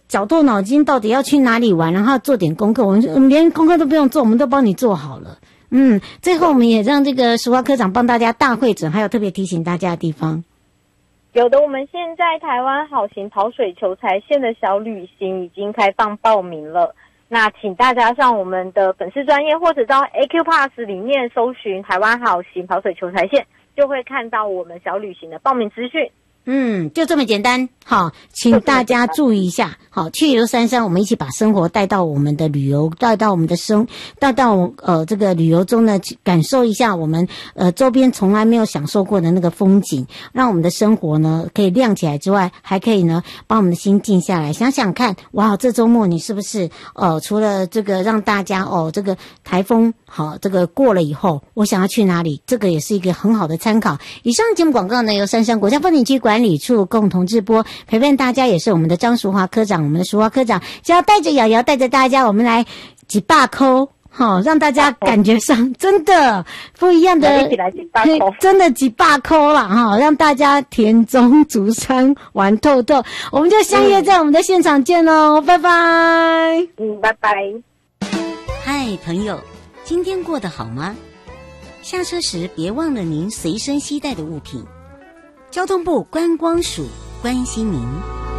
绞动脑筋，到底要去哪里玩，然后做点功课。我们连功课都不用做，我们都帮你做好了。最后我们也让这个淑华科长帮大家大会诊，还有特别提醒大家的地方。 有的，我们现在台湾好行跑水球才线的小旅行已经开放报名了。那请大家上我们的粉丝专页，或者到 AQ Pass 里面搜寻台湾好行跑水球才线，就会看到我们小旅行的报名资讯。 就这么简单。好，请大家注意一下。好，去游山山，我们一起把生活带到我们的旅游，带到我们的带到这个旅游中呢，感受一下我们周边从来没有享受过的那个风景，让我们的生活呢可以亮起来之外，还可以呢把我们的心静下来。想想看，哇，这周末你是不是除了这个让大家这个台风好这个过了以后，我想要去哪里？这个也是一个很好的参考。以上节目广告呢由三山国家风景区管理处共同直播，陪伴大家也是我们的张淑华科长，我们的淑华科长就要带着瑶瑶带着大家，我们来几把扣。好，让大家感觉上真的不一样的， 一起来几把扣， 真的几把扣啦哈，让大家田中竹山玩透透。我们就相约在我们的现场见喽，拜拜。 拜拜。 嗨，朋友，今天过得好吗？下车时别忘了您随身携带的物品。交通部观光署关心您。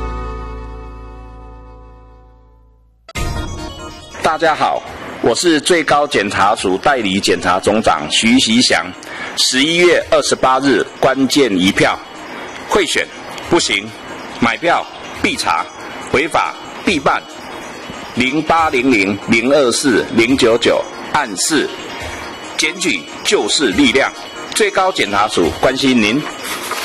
大家好，我是最高检察署代理检察总长徐习祥。11月28日关键一票，贿选不行，买票必查，违法必办。0800-024-099按4，检举就是力量。最高检察署关心您。